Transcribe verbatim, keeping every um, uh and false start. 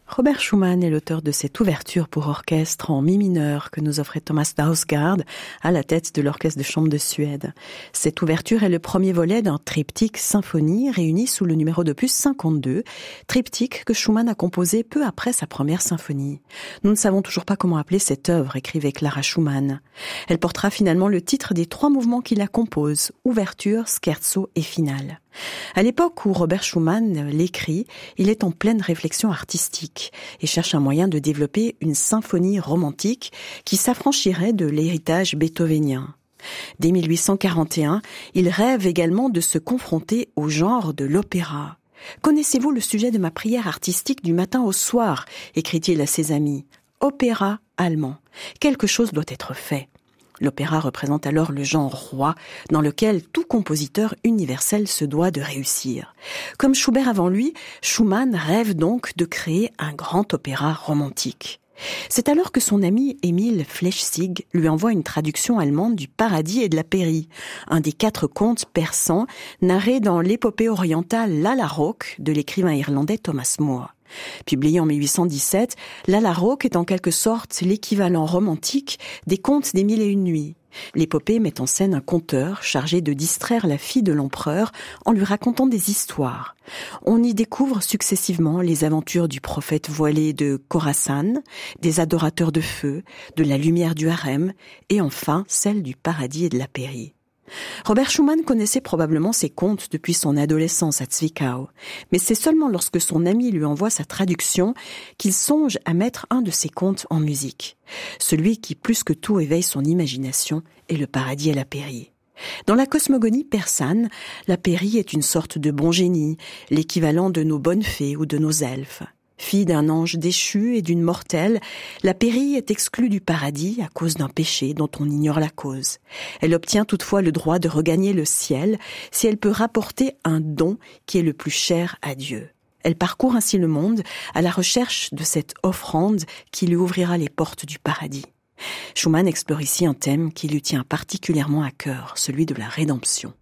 Robert Schumann est l'auteur de cette ouverture pour orchestre en mi mineur que nous offrait Thomas Dausgaard à la tête de l'Orchestre de chambre de Suède. Cette ouverture est le premier volet d'un triptyque symphonie réuni sous le numéro d'opus cinquante-deux, triptyque que Schumann a composé peu après sa première symphonie. Nous ne savons toujours pas comment appeler cette œuvre, écrivait Clara Schumann. Elle portera finalement le titre des trois mouvements qui la composent, ouverture, scherzo et finale. À l'époque où Robert Schumann l'écrit, il est en pleine réflexion artistique et cherche un moyen de développer une symphonie romantique qui s'affranchirait de l'héritage beethovénien. Dès mille huit cent quarante et un, il rêve également de se confronter au genre de l'opéra. « Connaissez-vous le sujet de ma prière artistique du matin au soir ?» écrit-il à ses amis. « Opéra allemand. Quelque chose doit être fait. » L'opéra représente alors le genre roi dans lequel tout compositeur universel se doit de réussir. Comme Schubert avant lui, Schumann rêve donc de créer un grand opéra romantique. C'est alors que son ami Emil Flechsig lui envoie une traduction allemande du Paradis et de la Pairie, un des quatre contes persans narrés dans l'épopée orientale Lalla-Rookh de l'écrivain irlandais Thomas Moore. Publié en mille huit cent dix-sept, Lalla-Rookh est en quelque sorte l'équivalent romantique des contes des Mille et une nuits. L'épopée met en scène un conteur chargé de distraire la fille de l'empereur en lui racontant des histoires. On y découvre successivement les aventures du prophète voilé de Khorasan, des adorateurs de feu, de la lumière du harem et enfin celle du Paradis et de la Pairie. Robert Schumann connaissait probablement ces contes depuis son adolescence à Zwickau, mais c'est seulement lorsque son ami lui envoie sa traduction qu'il songe à mettre un de ces contes en musique. Celui qui plus que tout éveille son imagination est le Paradis et la Pairie. Dans la cosmogonie persane, la Pairie est une sorte de bon génie, l'équivalent de nos bonnes fées ou de nos elfes. Fille d'un ange déchu et d'une mortelle, la Pairie est exclue du paradis à cause d'un péché dont on ignore la cause. Elle obtient toutefois le droit de regagner le ciel si elle peut rapporter un don qui est le plus cher à Dieu. Elle parcourt ainsi le monde à la recherche de cette offrande qui lui ouvrira les portes du paradis. Schumann explore ici un thème qui lui tient particulièrement à cœur, celui de la rédemption.